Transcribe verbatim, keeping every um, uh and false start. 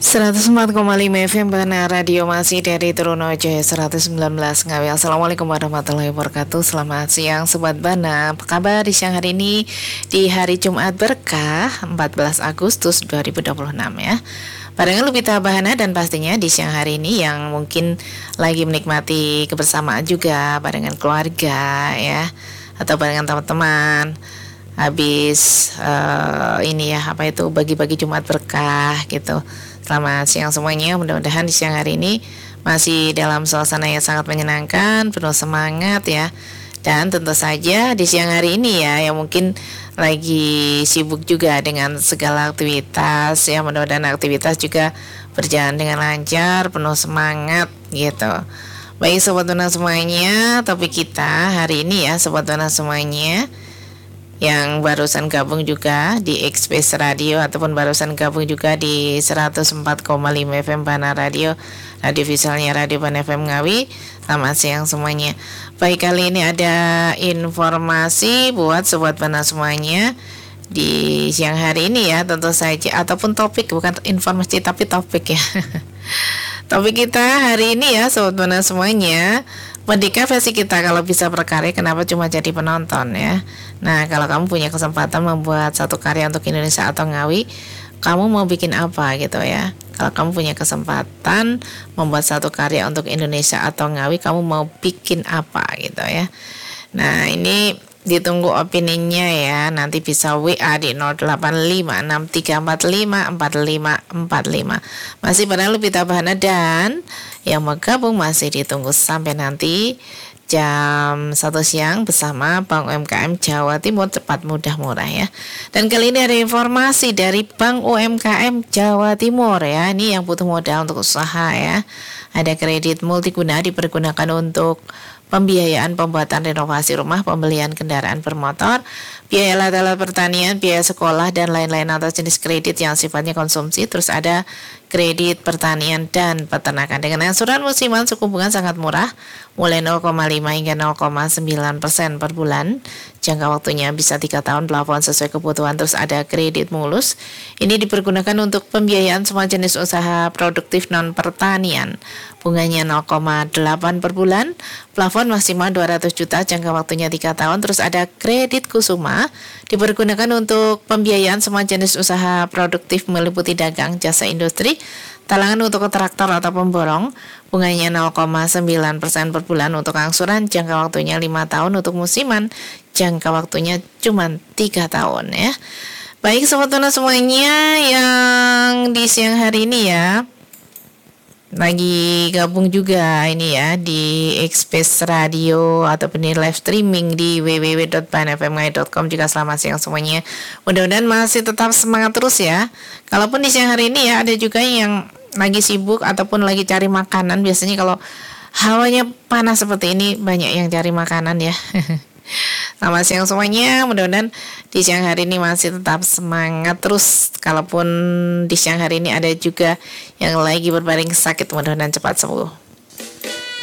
seratus empat koma lima F M Benar Radio masih dari Trunojoyo seratus sembilan belas Ngawi. Assalamualaikum warahmatullahi wabarakatuh. Selamat siang Sobat Bana. Apa kabar di siang hari ini di hari Jumat Berkah empat belas Agustus dua ribu dua puluh enam ya. Barengan Lupita Bahana dan pastinya di siang hari ini yang mungkin lagi menikmati kebersamaan juga barengan keluarga ya, atau barengan teman-teman habis uh, ini ya apa itu bagi-bagi Jumat Berkah gitu. Selamat siang semuanya, mudah-mudahan di siang hari ini masih dalam suasana yang sangat menyenangkan, penuh semangat ya. Dan tentu saja di siang hari ini ya, yang mungkin lagi sibuk juga dengan segala aktivitas ya, mudah-mudahan aktivitas juga berjalan dengan lancar, penuh semangat gitu. Baik Sobat Tuna semuanya, topik kita hari ini ya Sobat Tuna semuanya yang barusan gabung juga di Express Radio ataupun barusan gabung juga di seratus empat koma lima F M Bana Radio, radio visualnya Radio Bana F M Ngawi. Selamat siang semuanya. Baik, kali ini ada informasi buat Sobat Bana semuanya di siang hari ini ya, tentu saja, ataupun topik, bukan informasi tapi topik ya. Topik kita hari ini ya Sobat Bana semuanya, Merdeka versi kita kalau bisa berkarya, kenapa cuma jadi penonton ya. Nah, kalau kamu punya kesempatan membuat satu karya untuk Indonesia atau Ngawi, kamu mau bikin apa gitu ya. Kalau kamu punya kesempatan membuat satu karya untuk Indonesia atau Ngawi, kamu mau bikin apa gitu ya. Nah, ini ditunggu opininya ya. Nanti bisa W A di nol delapan lima enam tiga empat lima empat lima empat lima. Masih pada Lupita Bahana dan yang mau gabung masih ditunggu sampai nanti jam satu siang bersama Bank U M K M Jawa Timur, cepat mudah murah ya. Dan kali ini ada informasi dari Bank U M K M Jawa Timur ya. Ini yang butuh modal untuk usaha ya. Ada kredit multiguna dipergunakan untuk pembiayaan pembuatan renovasi rumah, pembelian kendaraan bermotor, biaya alat-alat pertanian, biaya sekolah, dan lain-lain atas jenis kredit yang sifatnya konsumsi. Terus ada kredit pertanian dan peternakan. Dengan angsuran musiman suku bunga sangat murah, mulai nol koma lima hingga nol koma sembilan persen per bulan. Jangka waktunya bisa tiga tahun, plafon sesuai kebutuhan. Terus ada kredit mulus. Ini dipergunakan untuk pembiayaan semua jenis usaha produktif non pertanian. Bunganya nol koma delapan per bulan, plafon maksimal dua ratus juta, jangka waktunya tiga tahun. Terus ada kredit kusuma, dipergunakan untuk pembiayaan semua jenis usaha produktif meliputi dagang, jasa industri, talangan untuk traktor atau pemborong. Bunganya nol koma sembilan persen per bulan untuk angsuran, jangka waktunya lima tahun. Untuk musiman, jangka waktunya cuma tiga tahun ya. Baik Sobat Tuna semuanya yang di siang hari ini ya lagi gabung juga ini ya di Express Radio ataupun di live streaming di w w w dot ban f m ngawi dot com juga, selamat siang semuanya. Mudah-mudahan masih tetap semangat terus ya. Kalaupun di siang hari ini ya ada juga yang lagi sibuk ataupun lagi cari makanan. Biasanya kalau hawanya panas seperti ini banyak yang cari makanan ya. Selamat siang semuanya, mudah-mudahan di siang hari ini masih tetap semangat terus. Kalaupun di siang hari ini ada juga yang lagi berbaring sakit, mudah-mudahan cepat sembuh.